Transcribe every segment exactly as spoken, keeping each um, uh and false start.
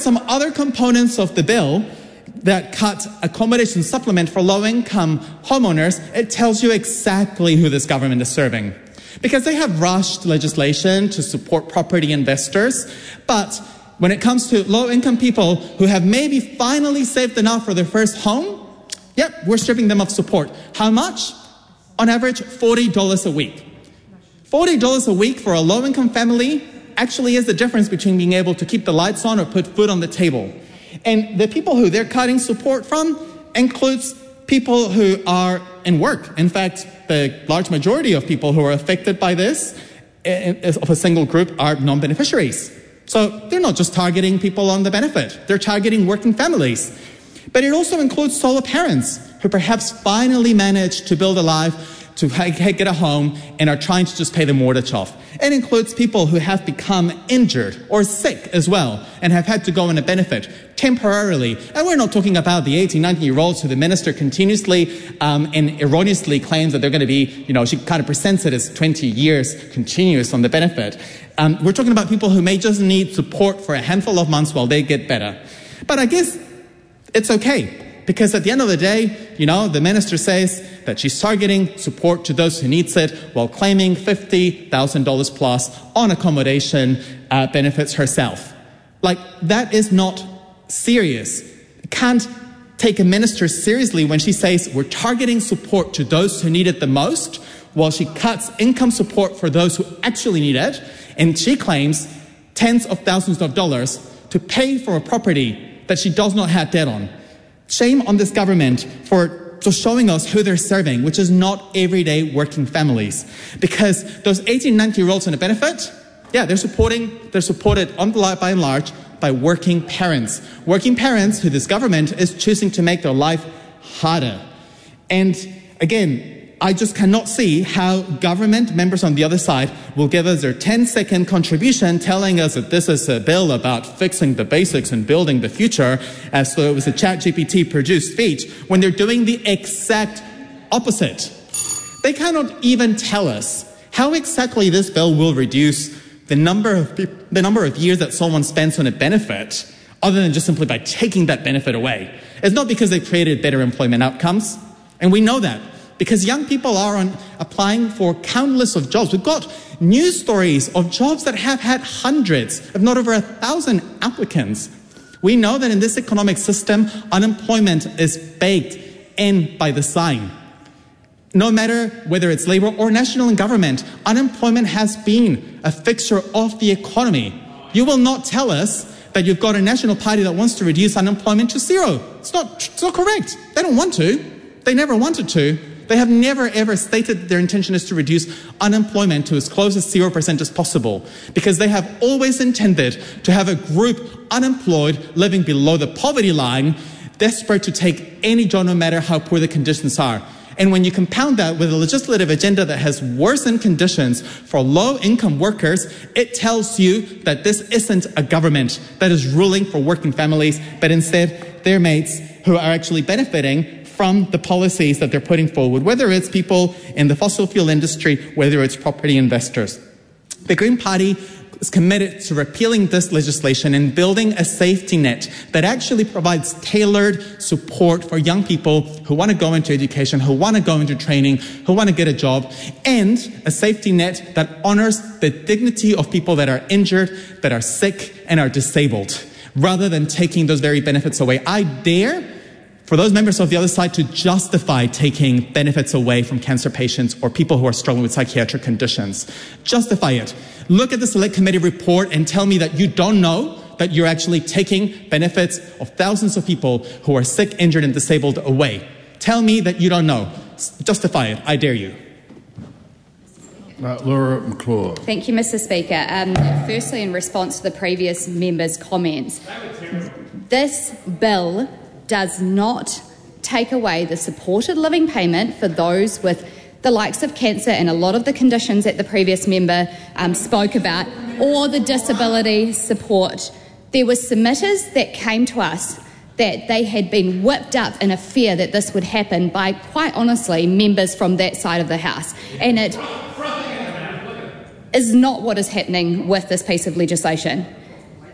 some other components of the bill that cut accommodation supplement for low-income homeowners. It tells you exactly who this government is serving. Because they have rushed legislation to support property investors, but when it comes to low-income people who have maybe finally saved enough for their first home, yep, we're stripping them of support. How much? On average, forty dollars a week. forty dollars a week for a low-income family actually is the difference between being able to keep the lights on or put food on the table. And the people who they're cutting support from includes people who are in work. In fact, the large majority of people who are affected by this of a single group are non-beneficiaries. So they're not just targeting people on the benefit, they're targeting working families. But it also includes solo parents who perhaps finally managed to build a life, to get a home, and are trying to just pay the mortgage off. It includes people who have become injured or sick as well and have had to go on a benefit temporarily. And we're not talking about the eighteen, nineteen-year-olds who the minister continuously um, and erroneously claims that they're going to be, you know, she kind of presents it as twenty years continuous on the benefit. Um, we're talking about people who may just need support for a handful of months while they get better. But I guess it's okay. Because at the end of the day, you know, the minister says that she's targeting support to those who needs it while claiming fifty thousand dollars plus on accommodation uh, benefits herself. Like, that is not serious. You can't take a minister seriously when she says we're targeting support to those who need it the most while she cuts income support for those who actually need it. And she claims tens of thousands of dollars to pay for a property that she does not have debt on. Shame on this government for just showing us who they're serving, which is not everyday working families. Because those eighteen, nineteen-year-olds on a benefit, yeah, they're supporting, they're supported on the, by and large by working parents. Working parents who this government is choosing to make their life harder. And again, I just cannot see how government members on the other side will give us their ten-second contribution telling us that this is a bill about fixing the basics and building the future, as though it was a ChatGPT-produced speech, when they're doing the exact opposite. They cannot even tell us how exactly this bill will reduce the number of the number of years that someone spends on a benefit, other than just simply by taking that benefit away. It's not because they've created better employment outcomes, and we know that. Because young people are on, applying for countless of jobs. We've got news stories of jobs that have had hundreds, if not over a thousand applicants. We know that in this economic system, unemployment is baked in by the sign. No matter whether it's labor or national and government, unemployment has been a fixture of the economy. You will not tell us that you've got a national party that wants to reduce unemployment to zero. It's not, it's not correct. They don't want to. They never wanted to. They have never, ever stated that their intention is to reduce unemployment to as close as zero percent as possible, because they have always intended to have a group unemployed living below the poverty line, desperate to take any job no matter how poor the conditions are. And when you compound that with a legislative agenda that has worsened conditions for low-income workers, it tells you that this isn't a government that is ruling for working families, but instead their mates who are actually benefiting from the policies that they're putting forward, whether it's people in the fossil fuel industry, whether it's property investors. The Green Party is committed to repealing this legislation and building a safety net that actually provides tailored support for young people who want to go into education, who want to go into training, who want to get a job, and a safety net that honors the dignity of people that are injured, that are sick, and are disabled, rather than taking those very benefits away. I dare for those members of the other side to justify taking benefits away from cancer patients or people who are struggling with psychiatric conditions. Justify it. Look at the Select Committee report and tell me that you don't know that you're actually taking benefits of thousands of people who are sick, injured, and disabled away. Tell me that you don't know. Justify it. I dare you. Uh, Laura McClure. Thank you, Mister Speaker. Um, firstly, in response to the previous member's comments, this bill does not take away the supported living payment for those with the likes of cancer and a lot of the conditions that the previous member um, spoke about, or the disability support. There were submitters that came to us that they had been whipped up in a fear that this would happen by, quite honestly, members from that side of the House. And it is not what is happening with this piece of legislation.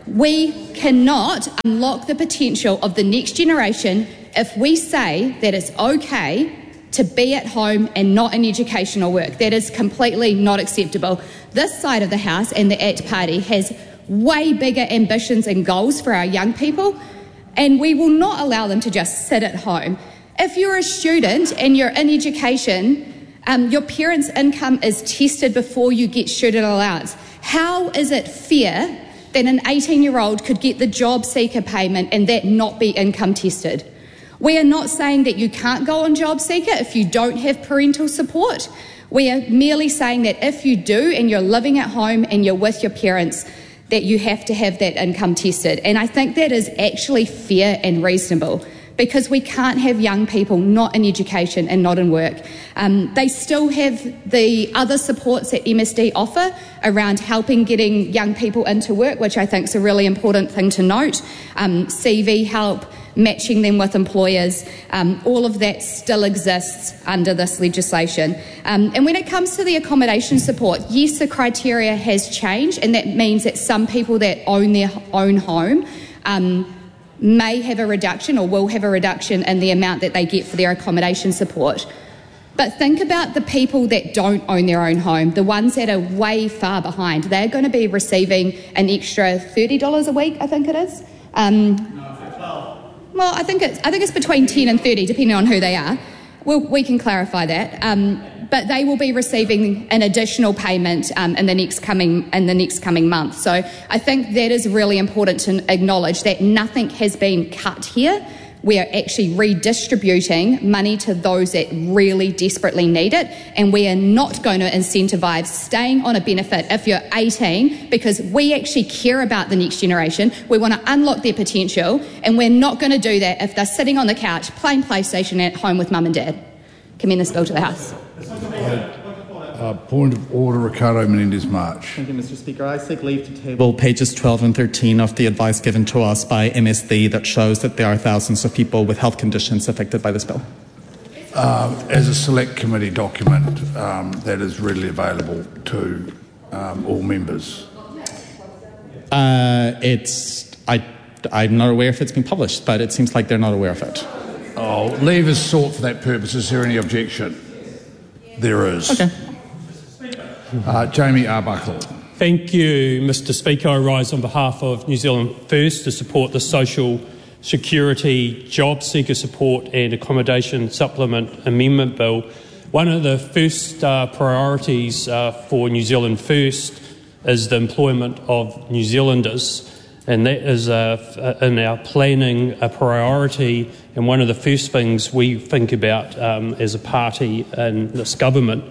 We cannot unlock the potential of the next generation if we say that it's okay to be at home and not in educational work. That is completely not acceptable. This side of the House and the A C T Party has way bigger ambitions and goals for our young people, and we will not allow them to just sit at home. If you're a student and you're in education, um, your parents' income is tested before you get student allowance. How is it fair that an eighteen-year-old could get the job seeker payment and that not be income tested? We are not saying that you can't go on job seeker if you don't have parental support. We are merely saying that if you do and you're living at home and you're with your parents, that you have to have that income tested. And I think that is actually fair and reasonable, because we can't have young people not in education and not in work. Um, they still have the other supports that M S D offer around helping getting young people into work, which I think is a really important thing to note. Um, C V help, matching them with employers, um, all of that still exists under this legislation. Um, and when it comes to the accommodation support, yes, the criteria has changed, and that means that some people that own their own home um, may have a reduction or will have a reduction in the amount that they get for their accommodation support. But think about the people that don't own their own home, the ones that are way far behind. They're going to be receiving an extra thirty dollars a week, I think it is. Um, no, for twelve. Well, I think it's I think it's between ten and thirty, depending on who they are. Well, we can clarify that. Um, but they will be receiving an additional payment um, in the next coming in the next coming month. So I think that is really important to acknowledge that nothing has been cut here. We are actually redistributing money to those that really desperately need it, and we are not going to incentivise staying on a benefit if you're eighteen, because we actually care about the next generation. We want to unlock their potential, and we're not going to do that if they're sitting on the couch playing PlayStation at home with mum and dad. Commend this bill to the House. Uh, point of order, Ricardo Menendez-March. Thank you, Mister Speaker. I seek leave to table pages twelve and thirteen of the advice given to us by M S D that shows that there are thousands of people with health conditions affected by this bill. Uh, as a select committee document um, that is readily available to um, all members. Uh, it's I, I'm not aware if it's been published, but it seems like they're not aware of it. Oh, leave is sought for that purpose. Is there any objection? There is. Okay. Uh, Jamie Arbuckle. Thank you, Mister Speaker. I rise on behalf of New Zealand First to support the Social Security Job Seeker Support and Accommodation Supplement Amendment Bill. One of the first uh, priorities uh, for New Zealand First is the employment of New Zealanders, and that is uh, in our planning a priority and one of the first things we think about um, as a party in this government.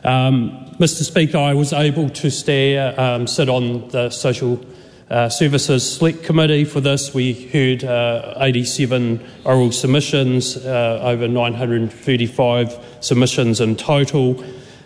Um, Mister Speaker, I was able to stay, um, sit on the Social uh, Services Select Committee for this. We heard uh, eighty-seven oral submissions, uh, over nine hundred thirty-five submissions in total.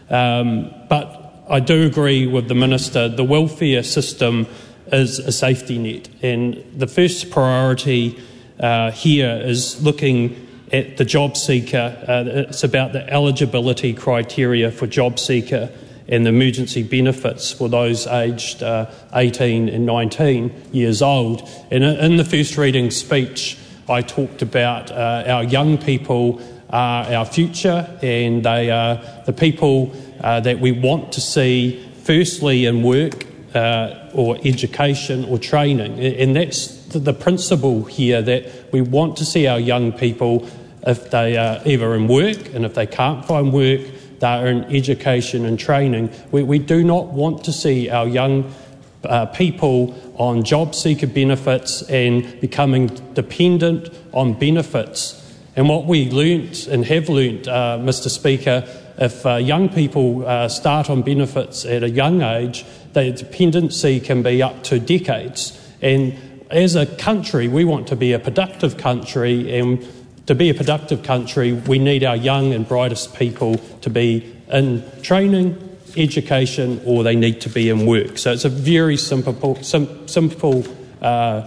Um, but I do agree with the Minister, the welfare system is a safety net, and the first priority uh, here is looking at the job seeker. Uh, it's about the eligibility criteria for job seeker and the emergency benefits for those aged uh, eighteen and nineteen years old. And in the first reading speech, I talked about uh, our young people are our future, and they are the people uh, that we want to see firstly in work uh, or education or training. And that's the principle here, that we want to see our young people, if they are either in work, and if they can't find work, they are in education and training. We, we do not want to see our young uh, people on job seeker benefits and becoming dependent on benefits. And what we learnt and have learnt, uh, Mister Speaker, if uh, young people uh, start on benefits at a young age, their dependency can be up to decades. And as a country, we want to be a productive country, and to be a productive country, we need our young and brightest people to be in training, education, or they need to be in work. So it's a very simple, sim, simple uh,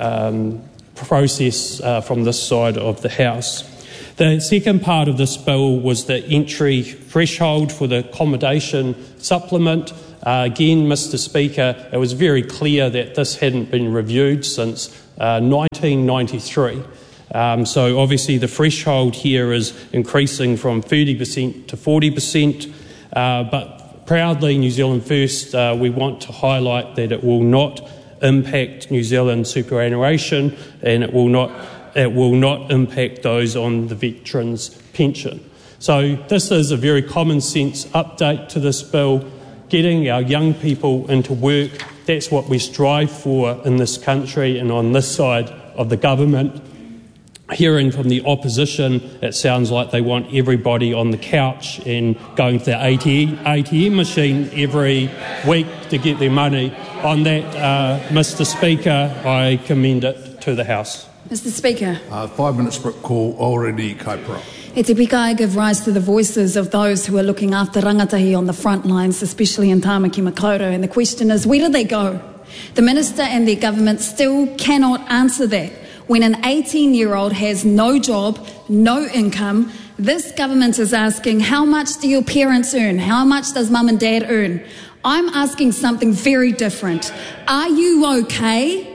um, process uh, from this side of the House. The second part of this bill was the entry threshold for the accommodation supplement. Uh, again, Mister Speaker, it was very clear that this hadn't been reviewed since uh, nineteen ninety-three. Um, so obviously the threshold here is increasing from thirty percent to forty percent, uh, but proudly New Zealand First, uh, we want to highlight that it will not impact New Zealand superannuation, and it will not it will not impact those on the veterans' pension. So this is a very common sense update to this bill. Getting our young people into work, that's what we strive for in this country and on this side of the government. Hearing from the opposition, it sounds like they want everybody on the couch and going to the A T M machine every week to get their money. On that, uh, Mister Speaker, I commend it to the House. Mister Speaker. Uh, five minutes call already, Kaipara. E te pika I give rise to the voices of those who are looking after rangatahi on the front lines, especially in Tāmaki Makaurau, and the question is, where do they go? The Minister and their government still cannot answer that. When an eighteen-year-old has no job, no income, this government is asking, how much do your parents earn? How much does mum and dad earn? I'm asking something very different. Are you okay?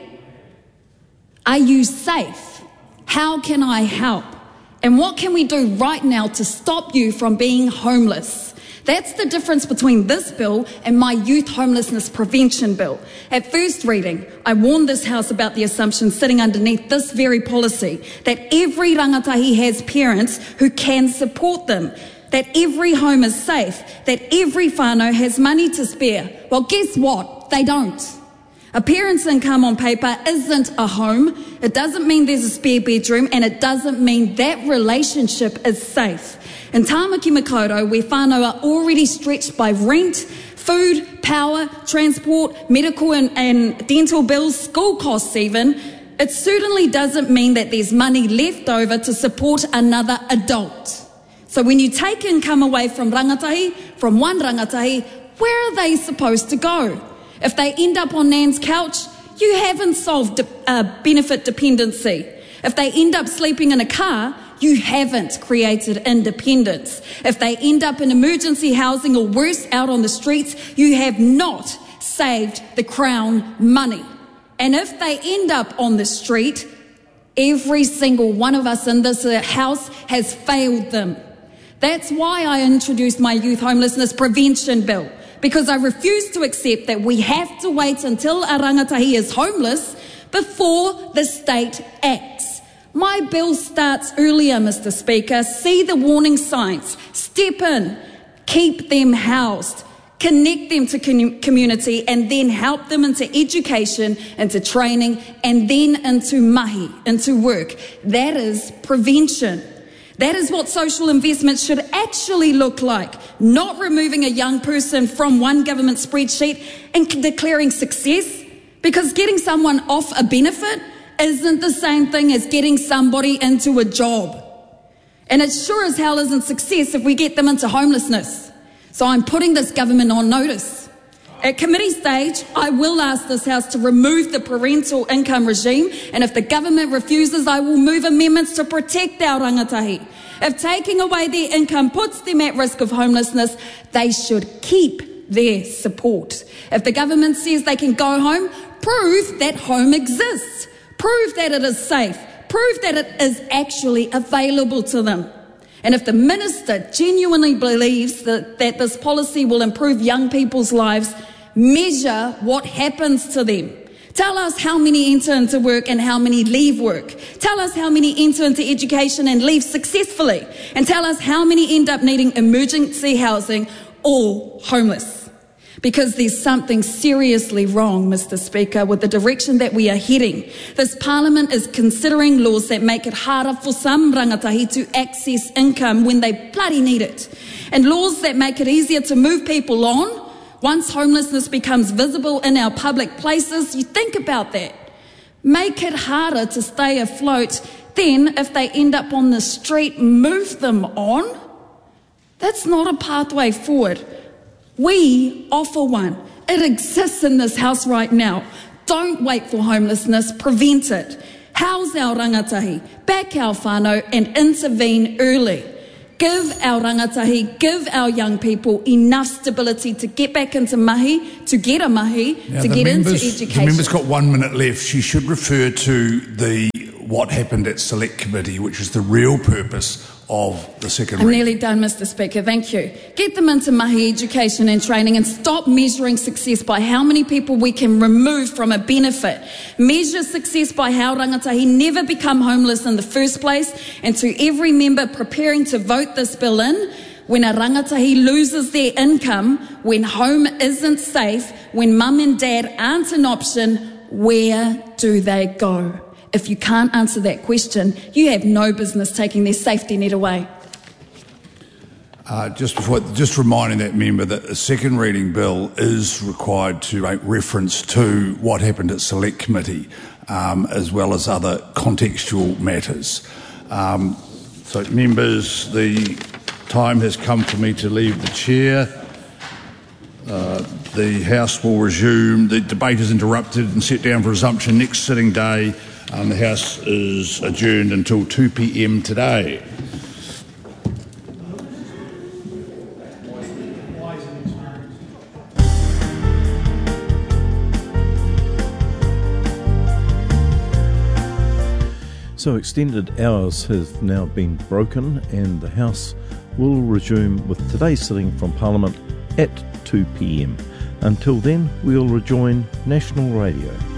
Are you safe? How can I help? And what can we do right now to stop you from being homeless? That's the difference between this bill and my youth homelessness prevention bill. At first reading, I warned this House about the assumption sitting underneath this very policy, that every rangatahi has parents who can support them, that every home is safe, that every whānau has money to spare. Well, guess what? They don't. A parent's income on paper isn't a home. It doesn't mean there's a spare bedroom, and it doesn't mean that relationship is safe. In Tāmaki Makaurau, where whānau are already stretched by rent, food, power, transport, medical and, and dental bills, school costs even, it certainly doesn't mean that there's money left over to support another adult. So when you take income away from rangatahi, from one rangatahi, where are they supposed to go? If they end up on Nan's couch, you haven't solved de- uh, benefit dependency. If they end up sleeping in a car, you haven't created independence. If they end up in emergency housing or worse, out on the streets, you have not saved the Crown money. And if they end up on the street, every single one of us in this House has failed them. That's why I introduced my youth homelessness prevention bill, because I refuse to accept that we have to wait until a rangatahi is homeless before the state acts. My bill starts earlier, Mister Speaker. See the warning signs. Step in. Keep them housed. Connect them to community, and then help them into education, into training, and then into mahi, into work. That is prevention. That is what social investment should actually look like, not removing a young person from one government spreadsheet and declaring success, because getting someone off a benefit isn't the same thing as getting somebody into a job. And it sure as hell isn't success if we get them into homelessness. So I'm putting this government on notice. At committee stage, I will ask this House to remove the parental income regime, and if the government refuses, I will move amendments to protect our rangatahi. If taking away their income puts them at risk of homelessness, they should keep their support. If the government says they can go home, prove that home exists. Prove that it is safe. Prove that it is actually available to them. And if the minister genuinely believes that, that this policy will improve young people's lives, measure what happens to them. Tell us how many enter into work and how many leave work. Tell us how many enter into education and leave successfully. And tell us how many end up needing emergency housing or homeless. Because there's something seriously wrong, Mister Speaker, with the direction that we are heading. This Parliament is considering laws that make it harder for some rangatahi to access income when they bloody need it. And laws that make it easier to move people on once homelessness becomes visible in our public places. You think about that. Make it harder to stay afloat. Then, if they end up on the street, move them on. That's not a pathway forward. We offer one. It exists in this House right now. Don't wait for homelessness, prevent it. House our rangatahi, back our whānau, and intervene early. Give our rangatahi, give our young people enough stability to get back into mahi, to get a mahi, now, to get members, into education. The member's got one minute left. She should refer to the what happened at Select Committee, which is the real purpose of the second I'm reading. nearly done, Mister Speaker. Thank you. Get them into mahi education and training and stop measuring success by how many people we can remove from a benefit. Measure success by how rangatahi never become homeless in the first place. And to every member preparing to vote this bill in, when a rangatahi loses their income, when home isn't safe, when mum and dad aren't an option, where do they go? If you can't answer that question, you have no business taking their safety net away. Uh, just before, just reminding that member that a second reading bill is required to make reference to what happened at Select Committee, um, as well as other contextual matters. Um, so, members, the time has come for me to leave the chair. Uh, the House will resume. The debate is interrupted and set down for resumption next sitting day. Um, the House is adjourned until two p m today. So extended hours have now been broken and the House will resume with today's sitting from Parliament at two p m. Until then, we'll rejoin National Radio.